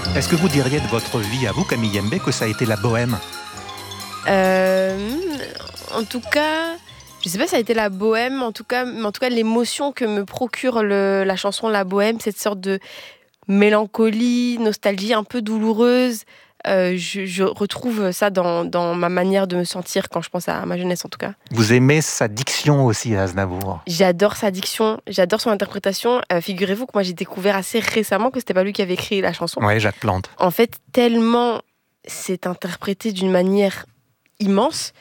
Est-ce que vous diriez de votre vie à vous, Camille Yembe, que ça a été la bohème ? En tout cas, je sais pas si ça a été la bohème, mais en tout cas l'émotion que me procure la chanson La Bohème, cette sorte de mélancolie, nostalgie un peu douloureuse. Je retrouve ça dans ma manière de me sentir quand je pense à ma jeunesse, en tout cas. Vous aimez sa diction aussi, Aznavour ? J'adore sa diction, j'adore son interprétation. Figurez-vous que moi j'ai découvert assez récemment que c'était pas lui qui avait écrit la chanson. Oui, Jacques Plante. En fait, tellement c'est interprété d'une manière immense,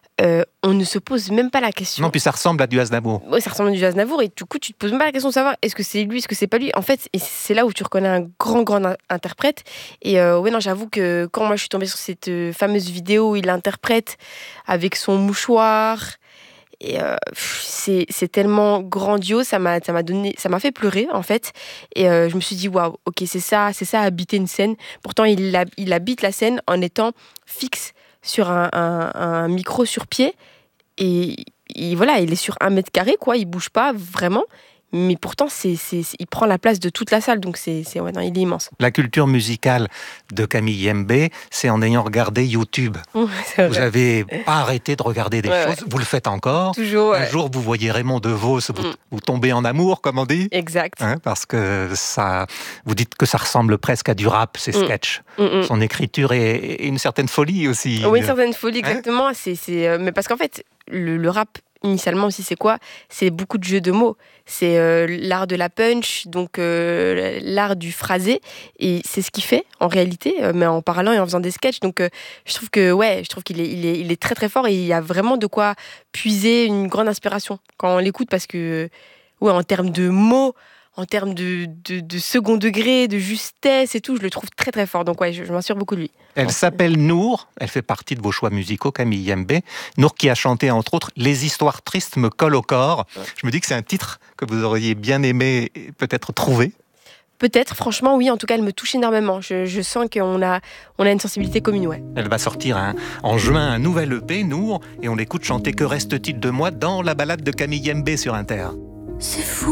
on ne se pose même pas la question. Non, puis ça ressemble à du Aznavour. Oui, ça ressemble à du Aznavour et du coup, tu te poses même pas la question de savoir est-ce que c'est lui, est-ce que c'est pas lui. En fait, et c'est là où tu reconnais un grand interprète. Et ouais, non, j'avoue que quand moi je suis tombée sur cette fameuse vidéo où il interprète avec son mouchoir, et c'est tellement grandiose, ça m'a fait pleurer en fait. Et je me suis dit waouh, ok, c'est ça habiter une scène. Pourtant, il habite la scène en étant fixe sur un micro sur pied. Et voilà, il est sur 1 mètre carré, quoi. Il bouge pas vraiment. Mais pourtant, il prend la place de toute la salle. Donc, ouais, non, il est immense. La culture musicale de Camille Yembe, c'est en ayant regardé YouTube. C'est Vous vrai. n'avez pas arrêté de regarder des choses. Ouais. Vous le faites encore. Toujours, ouais. Un jour, vous voyez Raymond DeVos, vous tombez en amour, comme on dit. Exact. Parce que vous dites que ça ressemble presque à du rap, ces sketchs. Son écriture et une certaine folie aussi. Oui, une certaine folie, exactement. Mais parce qu'en fait, le rap, initialement aussi, c'est quoi ? C'est beaucoup de jeux de mots. C'est l'art de la punch, donc l'art du phrasé. Et c'est ce qu'il fait, en réalité, mais en parlant et en faisant des sketchs. Donc, je trouve qu'il est très, très fort et il y a vraiment de quoi puiser une grande inspiration quand on l'écoute parce que, ouais, en termes de mots, en termes de second degré, de justesse et tout, je le trouve très très fort. Donc ouais, je m'inspire beaucoup de lui. Elle s'appelle Nour, elle fait partie de vos choix musicaux, Camille Yembe. Nour qui a chanté entre autres « Les histoires tristes me collent au corps ». Je me dis que c'est un titre que vous auriez bien aimé peut-être trouver. Peut-être, franchement, oui, en tout cas, elle me touche énormément. Je sens qu'on a une sensibilité commune, ouais. Elle va sortir en juin un nouvel EP, Nour, et on l'écoute chanter « Que reste-t-il de moi » dans la balade de Camille Yembe sur Inter. C'est fou.